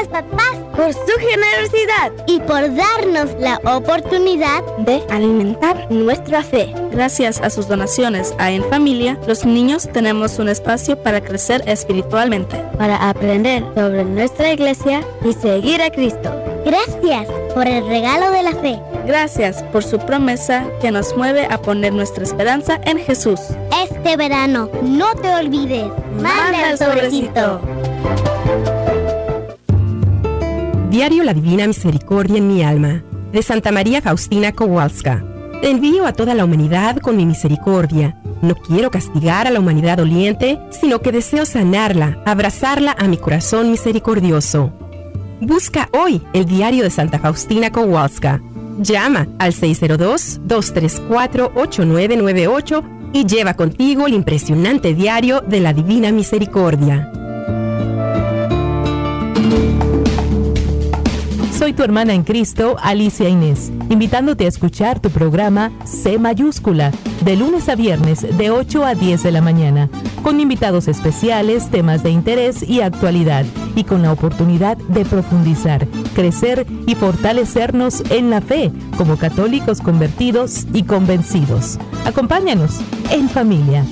papás por su generosidad y por darnos la oportunidad de alimentar nuestra fe. Gracias a sus donaciones a En Familia, los niños tenemos un espacio para crecer espiritualmente, para aprender sobre nuestra iglesia y seguir a Cristo. Gracias por el regalo de la fe. Gracias por su promesa que nos mueve a poner nuestra esperanza en Jesús. Este verano, no te olvides. Manda el sobrecito. Diario La Divina Misericordia en mi alma, de Santa María Faustina Kowalska. Te envío a toda la humanidad con mi misericordia. No quiero castigar a la humanidad doliente, sino que deseo sanarla, abrazarla a mi corazón misericordioso. Busca hoy el diario de Santa Faustina Kowalska. Llama al 602-234-8998 y lleva contigo el impresionante diario de la Divina Misericordia. Soy tu hermana en Cristo, Alicia Inés, invitándote a escuchar tu programa C Mayúscula, de lunes a viernes de 8 a 10 de la mañana, con invitados especiales, temas de interés y actualidad, y con la oportunidad de profundizar, crecer y fortalecernos en la fe, como católicos convertidos y convencidos. Acompáñanos en familia.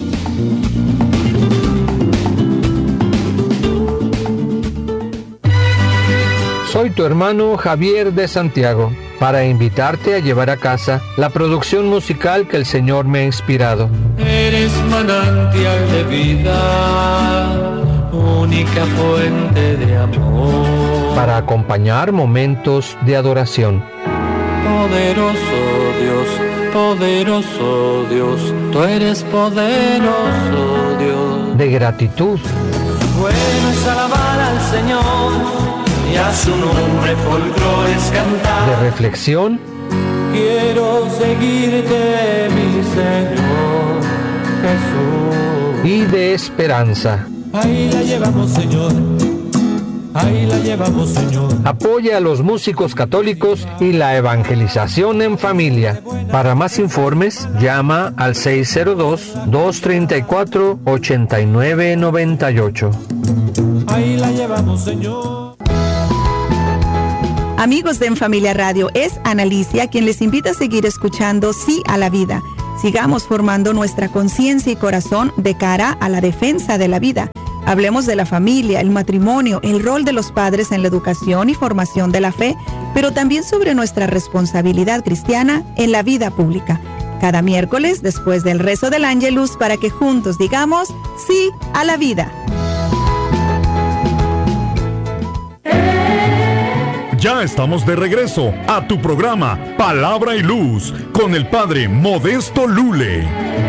Soy tu hermano Javier de Santiago, para invitarte a llevar a casa la producción musical que el Señor me ha inspirado. Eres manantial de vida, única fuente de amor. Para acompañar momentos de adoración. Poderoso Dios, tú eres poderoso Dios. De gratitud. Bueno es alabar al Señor y a su nombre folclores cantar. De reflexión. Quiero seguirte, mi Señor Jesús. Y de esperanza. Ahí la llevamos, Señor. Ahí la llevamos, Señor. Apoya a los músicos católicos y la evangelización en familia. Para más informes, llama al 602-234-8998. Ahí la llevamos, Señor. Amigos de En Familia Radio, es Ana Alicia quien les invita a seguir escuchando Sí a la Vida. Sigamos formando nuestra conciencia y corazón de cara a la defensa de la vida. Hablemos de la familia, el matrimonio, el rol de los padres en la educación y formación de la fe, pero también sobre nuestra responsabilidad cristiana en la vida pública. Cada miércoles, después del rezo del Ángelus, para que juntos digamos sí a la vida. Ya estamos de regreso a tu programa Palabra y Luz con el Padre Modesto Lule.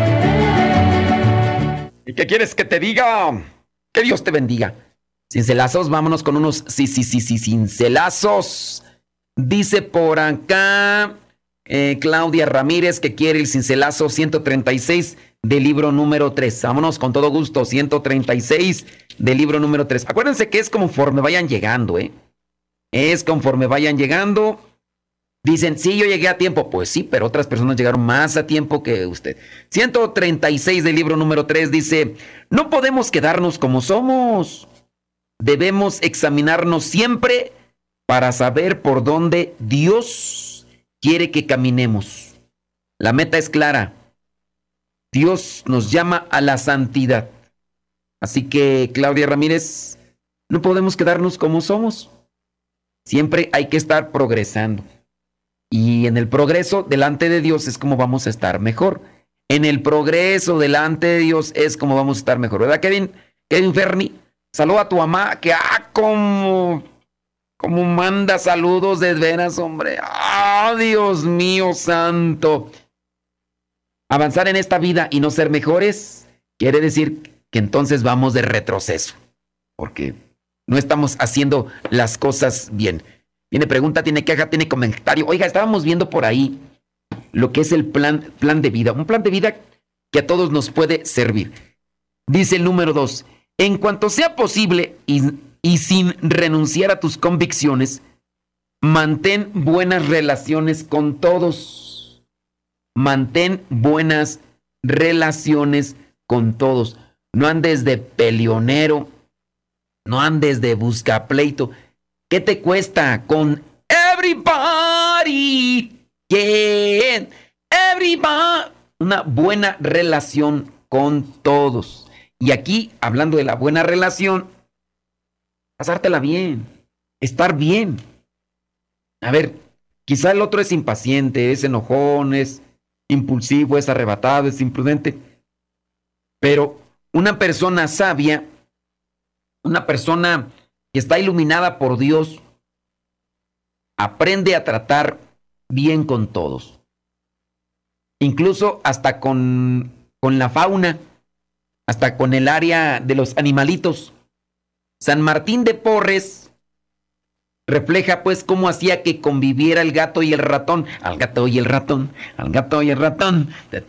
¿Y qué quieres que te diga? Que Dios te bendiga. Cincelazos, vámonos con unos cincelazos. Dice por acá Claudia Ramírez que quiere el cincelazo 136 del libro número 3. Vámonos con todo gusto, 136 del libro número 3. Acuérdense que es conforme vayan llegando, Es conforme vayan llegando. Dicen, sí, yo llegué a tiempo. Pues sí, pero otras personas llegaron más a tiempo que usted. 136 del libro número 3 dice, no podemos quedarnos como somos. Debemos examinarnos siempre para saber por dónde Dios quiere que caminemos. La meta es clara. Dios nos llama a la santidad. Así que, Claudia Ramírez, no podemos quedarnos como somos. Siempre hay que estar progresando. Y en el progreso delante de Dios es como vamos a estar mejor. En el progreso delante de Dios es como vamos a estar mejor. ¿Verdad, Kevin? Kevin Ferni, saluda a tu mamá que como manda saludos de veras, hombre. Dios mío santo. Avanzar en esta vida y no ser mejores quiere decir que entonces vamos de retroceso. Porque no estamos haciendo las cosas bien. Tiene pregunta, tiene queja, tiene comentario. Oiga, estábamos viendo por ahí lo que es el plan de vida. Un plan de vida que a todos nos puede servir. Dice el número 2. En cuanto sea posible y sin renunciar a tus convicciones, mantén buenas relaciones con todos. Mantén buenas relaciones con todos. No andes de peleonero. No andes de buscapleito. ¿Qué te cuesta? Con everybody. Yeah. Everybody. Una buena relación con todos. Y aquí, hablando de la buena relación, pasártela bien, estar bien. A ver, quizá el otro es impaciente, es enojón, es impulsivo, es arrebatado, es imprudente. Pero una persona sabia, una persona que está iluminada por Dios, aprende a tratar bien con todos. Incluso hasta con la fauna, hasta con el área de los animalitos. San Martín de Porres refleja pues cómo hacía que conviviera el gato y el ratón. Al gato y el ratón, al gato y el ratón.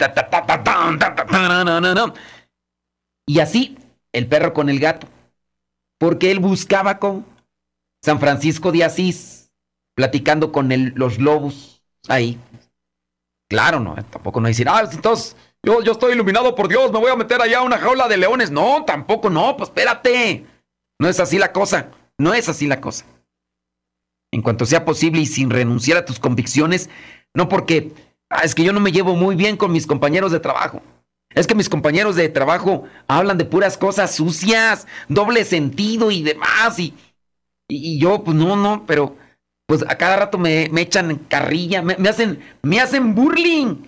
Y así el perro con el gato. Porque él buscaba con San Francisco de Asís, platicando con los lobos ahí. Claro, no, tampoco no decir, entonces yo estoy iluminado por Dios, me voy a meter allá a una jaula de leones. No, tampoco, no, pues espérate. No es así la cosa, no es así la cosa. En cuanto sea posible y sin renunciar a tus convicciones, no porque, es que yo no me llevo muy bien con mis compañeros de trabajo. Es que mis compañeros de trabajo hablan de puras cosas sucias, doble sentido y demás. Y yo, pues no, pero pues a cada rato me echan carrilla, me hacen burling.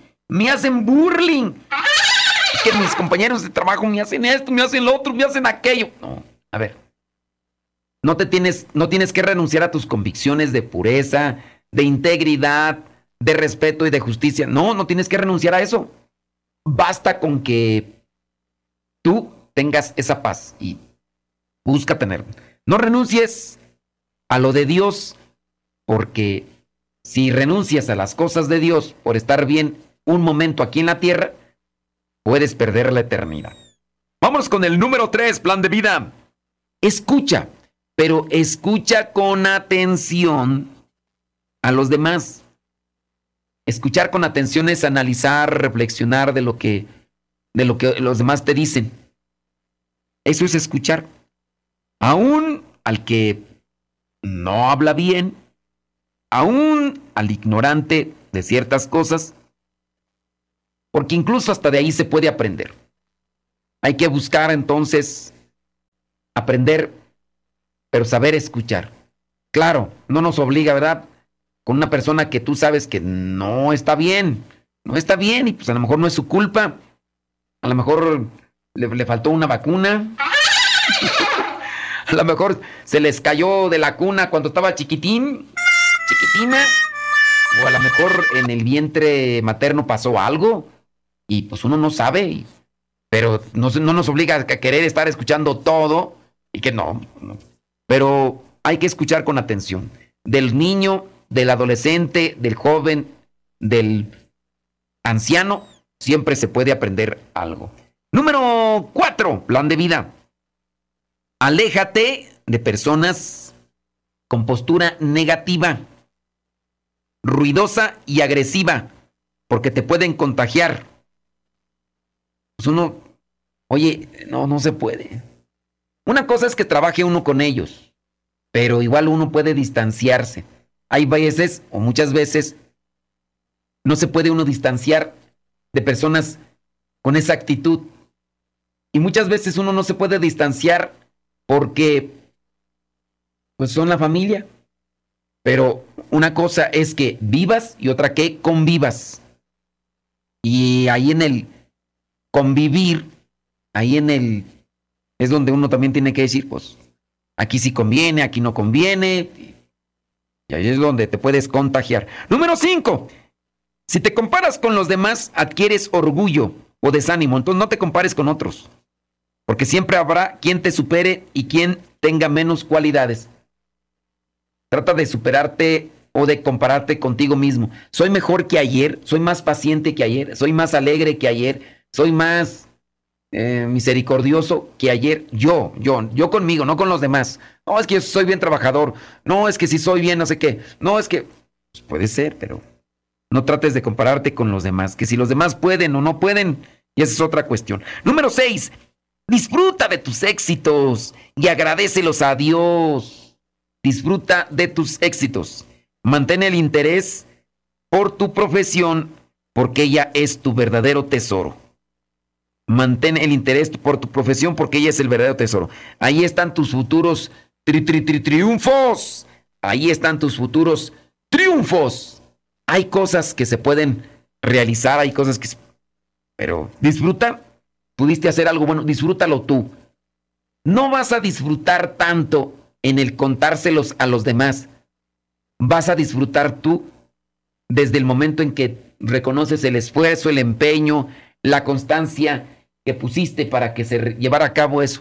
Es que mis compañeros de trabajo me hacen esto, me hacen lo otro, me hacen aquello. No, a ver. No tienes que renunciar a tus convicciones de pureza, de integridad, de respeto y de justicia. No tienes que renunciar a eso. Basta con que tú tengas esa paz y busca tenerla. No renuncies a lo de Dios, porque si renuncias a las cosas de Dios por estar bien un momento aquí en la tierra, puedes perder la eternidad. Vámonos con el número 3, plan de vida. Escucha, pero escucha con atención a los demás. Escuchar con atención es analizar, reflexionar de lo que los demás te dicen. Eso es escuchar. Aún al que no habla bien, aún al ignorante de ciertas cosas, porque incluso hasta de ahí se puede aprender. Hay que buscar entonces aprender, pero saber escuchar. Claro, no nos obliga, ¿verdad? Con una persona que tú sabes que no está bien, y pues a lo mejor no es su culpa, a lo mejor le faltó una vacuna, a lo mejor se les cayó de la cuna cuando estaba chiquitina, o a lo mejor en el vientre materno pasó algo, y pues uno no sabe, pero no nos obliga a querer estar escuchando todo, y que no, pero hay que escuchar con atención, del niño, del adolescente, del joven, del anciano, siempre se puede aprender algo. Número 4, plan de vida. Aléjate de personas con postura negativa, ruidosa y agresiva, porque te pueden contagiar. Pues uno, oye, no se puede. Una cosa es que trabaje uno con ellos, pero igual uno puede distanciarse. Hay veces, o muchas veces, no se puede uno distanciar de personas con esa actitud. Y muchas veces uno no se puede distanciar porque pues son la familia. Pero una cosa es que vivas y otra que convivas. Y ahí en el convivir, es donde uno también tiene que decir, pues, aquí sí conviene, aquí no conviene. Y ahí es donde te puedes contagiar. Número 5. Si te comparas con los demás, adquieres orgullo o desánimo. Entonces no te compares con otros. Porque siempre habrá quien te supere y quien tenga menos cualidades. Trata de superarte o de compararte contigo mismo. Soy mejor que ayer, soy más paciente que ayer, soy más alegre que ayer, soy más misericordioso que ayer. Yo conmigo, no con los demás. No, es que yo soy bien trabajador. No, es que si soy bien no sé qué. No, es que pues puede ser, pero no trates de compararte con los demás. Que si los demás pueden o no pueden, y esa es otra cuestión. Número 6. Disfruta de tus éxitos y agradécelos a Dios. Disfruta de tus éxitos. Mantén el interés por tu profesión, porque ella es tu verdadero tesoro. Mantén el interés por tu profesión, porque ella es el verdadero tesoro. Ahí están tus futuros triunfos. Ahí están tus futuros triunfos. Hay cosas que se pueden realizar, hay cosas que... Pero disfruta. Pudiste hacer algo bueno, disfrútalo tú. No vas a disfrutar tanto en el contárselos a los demás. Vas a disfrutar tú desde el momento en que reconoces el esfuerzo, el empeño, la constancia que pusiste para que se llevara a cabo eso.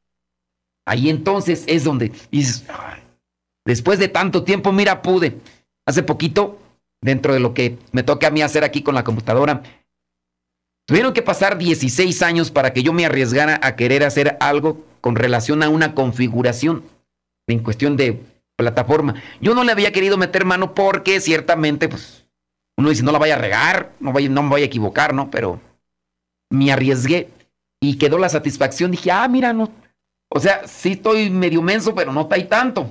Ahí entonces es donde dices, después de tanto tiempo, mira, pude. Hace poquito, dentro de lo que me toca a mí hacer aquí con la computadora, tuvieron que pasar 16 años para que yo me arriesgara a querer hacer algo con relación a una configuración en cuestión de plataforma. Yo no le había querido meter mano porque ciertamente, pues, uno dice, no la vaya a regar, no me vaya a equivocar, ¿no? Pero me arriesgué y quedó la satisfacción. Dije, mira, no. O sea, sí estoy medio menso, pero no está ahí tanto.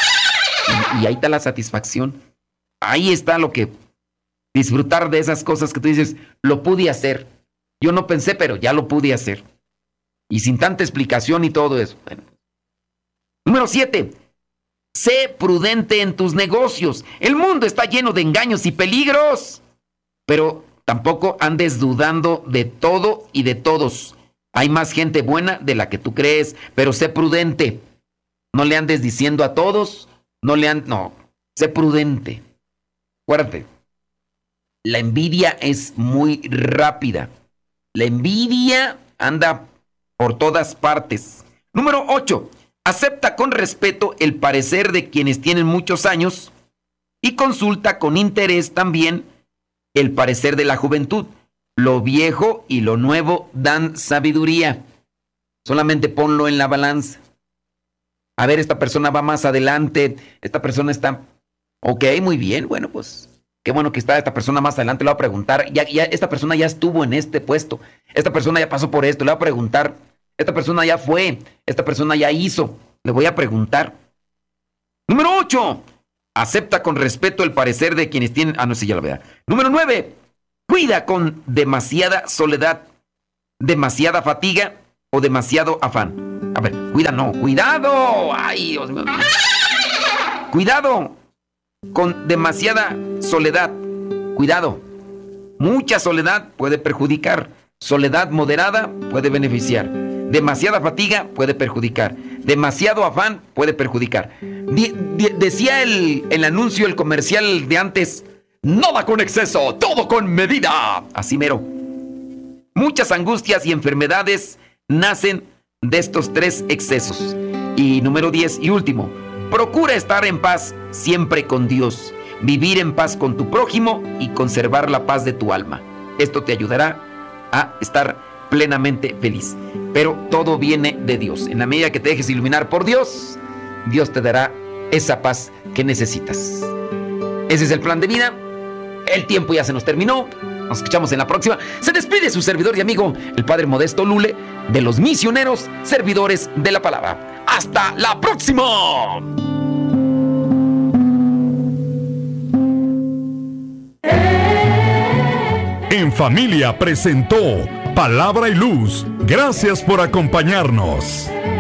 Y ahí está la satisfacción. Ahí está lo que... Disfrutar de esas cosas que tú dices, lo pude hacer. Yo no pensé, pero ya lo pude hacer. Y sin tanta explicación y todo eso. Bueno. Número 7. Sé prudente en tus negocios. El mundo está lleno de engaños y peligros. Pero tampoco andes dudando de todo y de todos. Hay más gente buena de la que tú crees, pero sé prudente. No le andes diciendo a todos, no, sé prudente. Acuérdate, la envidia es muy rápida. La envidia anda por todas partes. Número 8. Acepta con respeto el parecer de quienes tienen muchos años y consulta con interés también el parecer de la juventud. Lo viejo y lo nuevo dan sabiduría. Solamente ponlo en la balanza. A ver, esta persona va más adelante. Esta persona está... Ok, muy bien. Bueno, pues qué bueno que está esta persona más adelante. Le voy a preguntar. Ya esta persona ya estuvo en este puesto. Esta persona ya pasó por esto. Le voy a preguntar. Esta persona ya fue. Esta persona ya hizo. Le voy a preguntar. Número 8. Acepta con respeto el parecer de quienes tienen... no sé, ya lo vea. Número 9. Cuida con demasiada soledad, demasiada fatiga o demasiado afán. A ver, cuidado. Ay, Dios mío. Cuidado con demasiada soledad. Cuidado. Mucha soledad puede perjudicar. Soledad moderada puede beneficiar. Demasiada fatiga puede perjudicar. Demasiado afán puede perjudicar. Decía el anuncio, el comercial de antes... Nada con exceso, todo con medida. Así mero. Muchas angustias y enfermedades nacen de estos 3 excesos. Y número 10 y último. Procura estar en paz siempre con Dios. Vivir en paz con tu prójimo y conservar la paz de tu alma. Esto te ayudará a estar plenamente feliz. Pero todo viene de Dios. En la medida que te dejes iluminar por Dios, Dios te dará esa paz que necesitas. Ese es el plan de vida. El tiempo ya se nos terminó. Nos escuchamos en la próxima. Se despide su servidor y amigo, el Padre Modesto Lule, de los misioneros servidores de la palabra. ¡Hasta la próxima! En Familia presentó Palabra y Luz. Gracias por acompañarnos.